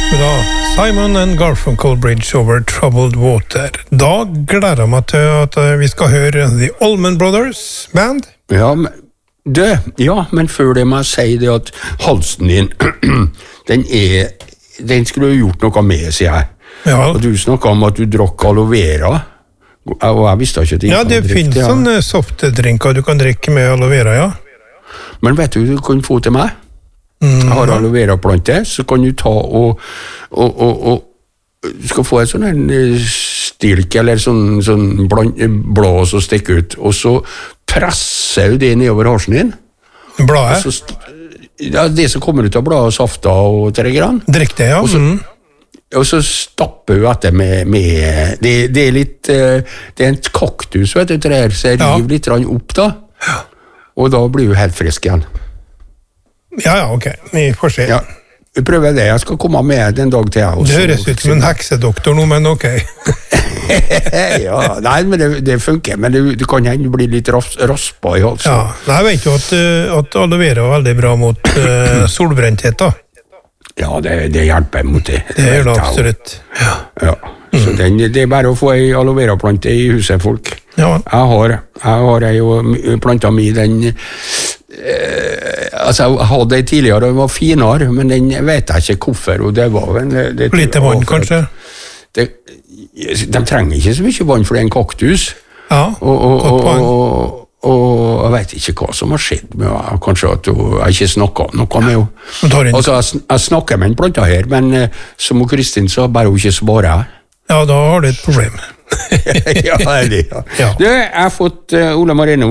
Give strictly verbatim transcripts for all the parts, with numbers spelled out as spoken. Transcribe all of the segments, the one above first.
Da, Simon and Garfunkel Bridge over Troubled Water. Da gleder jeg meg til at vi skal høre The Allman Brothers Band. Ja, men, det, ja, men før det må jeg si det at halsen din, den er, den skulle du gjort noe med, sier jeg. Ja. Og du snakket om at du drakk aloe vera, og jeg visste ikke at det Ja, det finnes ja. sånne softdrinker du kan drikke med aloe vera, ja. Men vet du, du kan få til meg? Mm. Jeg har aloe vera plante, så kan du ta og, og, og, og du skal få et sånn en stilk, eller sånn, sånn blås og stikke ut, og så presser du det nedover halsen din. Bladet? Så, ja, det som kommer ut av bladet, safta og tre grann. Drikk det, ja. Og så, mm. og så stapper du etter med, med det, det er litt, det er en kaktus, vet du, det her, så jeg river ja. litt opp da, ja. og da blir du helt frisk igjen. Ja, ja, ok. Vi får se. Ja, vi prøver det. Jeg skal komme med en dag til. Jeg også. Det høres ut som en heksedoktor nå, men ok. ja, nei, men det, det funker. Men det, det kan hende du blir litt ras, raspa i halsen. Ja, jeg vet jo at, at aloe vera er veldig bra mot uh, solbrenthet, da. Ja, det, det hjelper mot det. Det, det gjør det absolutt. Ja. Ja. Mm. Så den, det er bare å få en aloe vera-plante i huset, folk. Ja. Jeg har, jeg har en planta mi, den... Eh, altså jeg hadde det tidligere, den var finere, men den vet jeg ikke hvorfor, og det var vel det, litt vann kanskje det, de trenger ikke så mye vann for det er en kaktus ja, og, og, og, og, og jeg vet ikke hva som har skjedd med henne, kanskje at hun, jeg ikke snakket noe med henne altså jeg, jeg snakker med en planta her, men som Kristin sa, bare hun ikke svarer ja, da har du et problem ja, det ja. ja. Du, jeg har fått uh, Ole Marino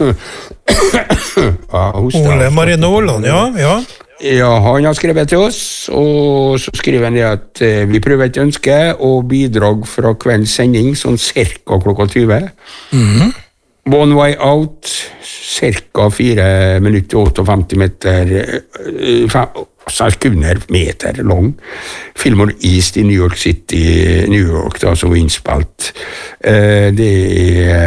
ja, Ole Marino Vollan, ja, ja Ja, han har skrevet til oss og så skriver han det at uh, vi prøver et ønske og bidrag fra kveldens sending sånn cirka klokka tyve mhm One Way Out, cirka fire minutter og femti meter, sekunder, meter lang. Fillmore East i New York City, New York, da, som var innspilt. Det er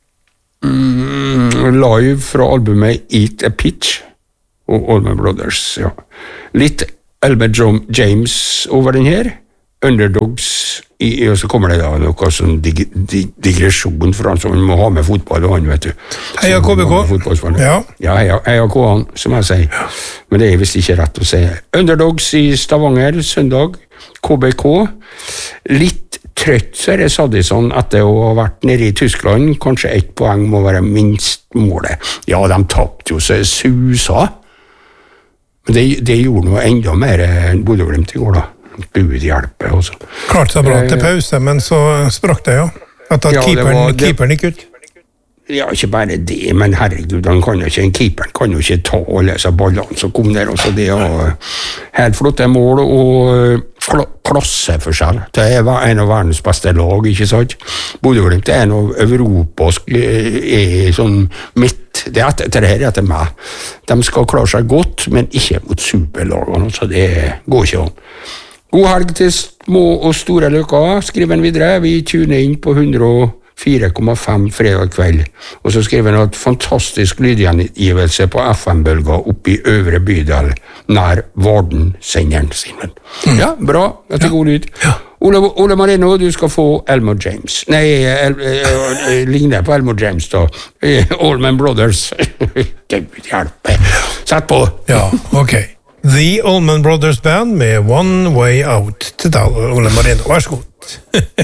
mm, live fra albumet Eat a Pitch, og Allman Brothers, ja. Litt Albert James over den her. Underdogs, i, og så kommer det da noe sånn dig, dig, digresjon for han som må ha med fotball og han, vet du. Heia K B K. Ja, ja heia, heia K B K, som jeg sier. Ja. Men det er visst ikke rett å si. Underdogs i Stavanger, søndag, K B K. Litt trøtt, så er det Sadison etter å ha vært nede i Tyskland. Kanskje ett poeng må være minst målet. Ja, de tappte jo seg susa. Men det, det gjorde noe enda mer enn Bodø-Glimt i går da. Gud hjelpe også. Klart det er bra til pause, men så sprakk det, ja. At, at ja, keeperen, var, det, keeperen gikk ut. Ja, ikke bare det, men herregud, han kan jo ikke, en keeperen kan jo ikke ta alle disse ballene som kom der, også det er helt flotte mål, og kl klasseforskjell. Det er en av verdens beste lag, ikke sant? Bodø-Glimt er en av Europas er sånn midt, det er etter, det her er etter meg. De skal klare seg godt, men ikke mot superlagene, så det går ikke an. God helg til små og store løkker, skriver han videre. Vi tuner inn på hundre og fire komma fem fredag kveld. Og så skriver han at fantastisk lydgjengivelse på F M-bølger oppe i øvre bydel, nær Varden-senderen sin. Mm. Ja, bra. Dette er god lyd. Ja. Ole, Ole Marino, du skal få Elmore James. Nei, El, eh, ligner på Elmore James da. Allman Brothers. Gud hjelpe. Sett på. Ja, ok. The Allman Brothers Band med One Way Out til deg, Ole Marino. Vær så god.